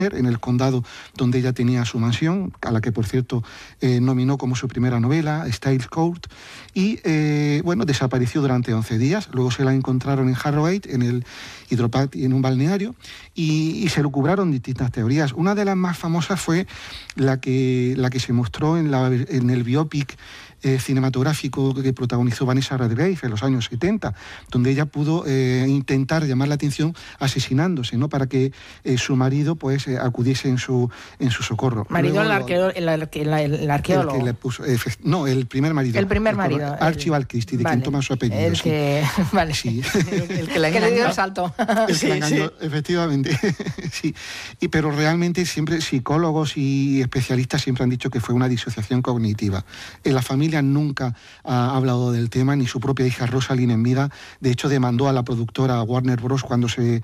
en el condado donde ella tenía su mansión, a la que, por cierto, nominó como su primera novela, Styles Court, y desapareció durante 11 días. Luego se la encontraron en Harrogate, en el Hydropathy, en un balneario, y se lucubraron distintas teorías. Una de las más famosas fue la que se mostró en el biopic cinematográfico que protagonizó Vanessa Redgrave en los años 70, donde ella pudo intentar llamar la atención asesinándose, ¿no?, para que su marido pues acudiese en su socorro. Marido, luego, el arqueólogo. El que le puso, no, el primer marido. El primer marido. Archibald Christie, de quien toma su apellido. El que, sí. Vale. Sí. el que le dio el salto. El que la engañó, efectivamente. Sí. Pero realmente siempre psicólogos y especialistas siempre han dicho que fue una disociación cognitiva. En la familia nunca ha hablado del tema, ni su propia hija Rosalind en vida. De hecho, demandó a la productora Warner Bros. cuando se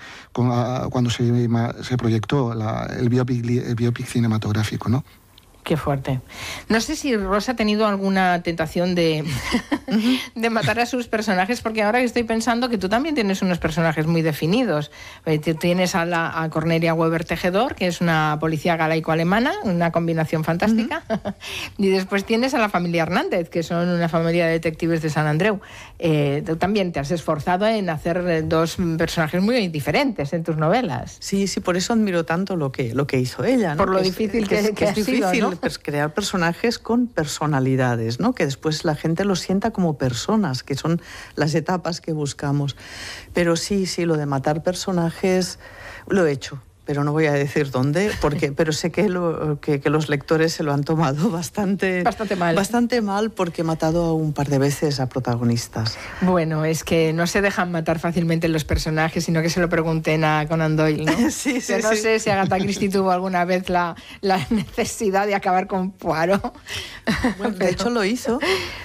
proyectó el biopic cinematográfico, ¿no? Qué fuerte. No sé si Rosa ha tenido alguna tentación de matar a sus personajes, porque ahora que estoy pensando que tú también tienes unos personajes muy definidos. Tienes a Cornelia Weber Tejedor, que es una policía galaico-alemana, una combinación fantástica. Y después tienes a la familia Hernández, que son una familia de detectives de San Andreu. Tú también te has esforzado en hacer dos personajes muy diferentes en tus novelas. Sí, por eso admiro tanto lo que hizo ella, ¿no? Por lo difícil que es ha sido, ¿no? Pues crear personajes con personalidades, ¿no? Que después la gente los sienta como personas, que son las etapas que buscamos. Pero sí, lo de matar personajes lo he hecho, pero no voy a decir dónde, pero sé que los lectores se lo han tomado bastante mal, porque he matado un par de veces a protagonistas. Bueno, es que no se dejan matar fácilmente los personajes, sino que se lo pregunten a Conan Doyle, ¿no? Sí. No sé si Agatha Christie tuvo alguna vez la necesidad de acabar con Poirot. Bueno, de hecho lo hizo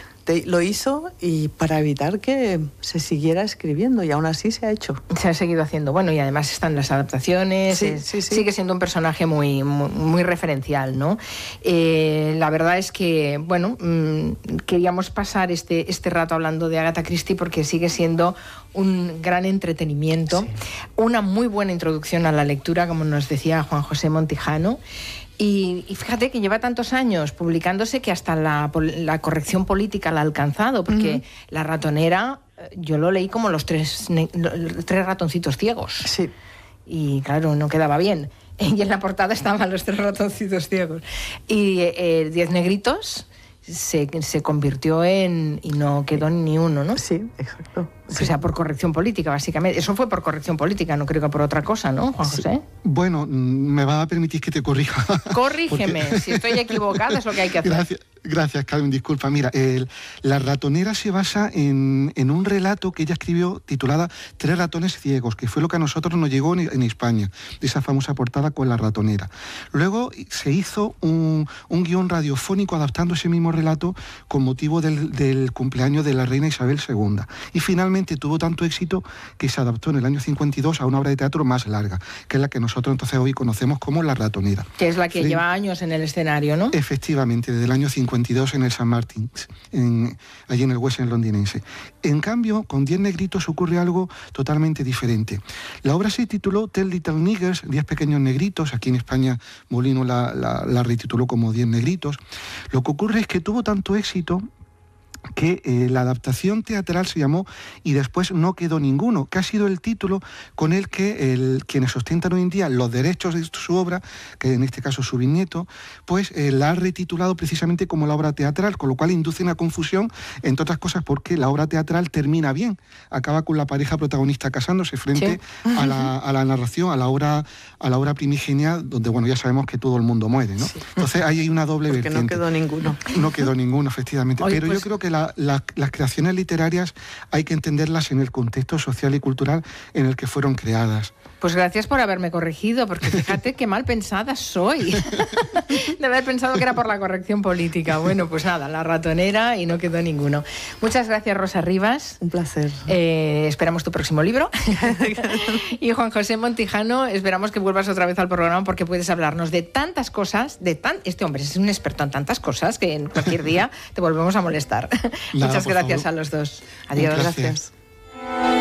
y para evitar que se siguiera escribiendo, y aún así se ha hecho. Se ha seguido haciendo. Bueno, y además están las adaptaciones. Sí. Sigue siendo un personaje muy, muy, muy referencial, ¿no? La verdad es que, bueno, queríamos pasar este rato hablando de Agatha Christie porque sigue siendo un gran entretenimiento, una muy buena introducción a la lectura, como nos decía Juan José Montijano. Y fíjate que lleva tantos años publicándose que hasta la corrección política la ha alcanzado, porque La ratonera, yo lo leí como los tres ratoncitos ciegos. Sí. Y claro, no quedaba bien. Y en la portada estaban los 3 ratoncitos ciegos. Y 10 negritos se convirtió y no quedó ni uno, ¿no? Sí, exacto. O sea, por corrección política, básicamente. Eso fue por corrección política, no creo que por otra cosa, ¿no, Juan José? Bueno, me va a permitir que te corrija. Corrígeme, porque si estoy equivocada es lo que hay que hacer. Gracias, Carmen, disculpa. Mira, La ratonera se basa en un relato que ella escribió titulada 3 ratones ciegos, que fue lo que a nosotros nos llegó en España, de esa famosa portada con La ratonera. Luego se hizo un guión radiofónico adaptando ese mismo relato con motivo del cumpleaños de la reina Isabel II. Y finalmente tuvo tanto éxito que se adaptó en el año 52 a una obra de teatro más larga, que es la que nosotros entonces hoy conocemos como La ratonera. Que es la que lleva años en el escenario, ¿no? Efectivamente, desde el año 52 en el St. Martin's, allí en el West End londinense. En cambio, con 10 negritos ocurre algo totalmente diferente. La obra se tituló 10 Little Niggers, 10 pequeños negritos. Aquí en España Molino la retituló como 10 negritos. Lo que ocurre es que tuvo tanto éxito que la adaptación teatral se llamó Y después no quedó ninguno, que ha sido el título con el que quienes ostentan hoy en día los derechos de su obra, que en este caso su bisnieto, pues la ha retitulado precisamente como la obra teatral, con lo cual induce una confusión, entre otras cosas porque la obra teatral termina bien, acaba con la pareja protagonista casándose frente a la narración, a la obra primigenia, donde bueno, ya sabemos que todo el mundo muere, ¿no? Sí. Entonces ahí hay una doble vertiente. No quedó ninguno. No quedó ninguno, efectivamente. Oye, pero pues yo creo que las creaciones literarias hay que entenderlas en el contexto social y cultural en el que fueron creadas. Pues gracias por haberme corregido, porque fíjate qué mal pensada soy. De haber pensado que era por la corrección política. Bueno, pues nada, La ratonera y no quedó ninguno. Muchas gracias, Rosa Rivas. Un placer. Esperamos tu próximo libro. Y Juan José Montijano, esperamos que vuelvas otra vez al programa porque puedes hablarnos de tantas cosas, este hombre es un experto en tantas cosas que en cualquier día te volvemos a molestar. Muchas gracias a los dos. Adiós. Gracias.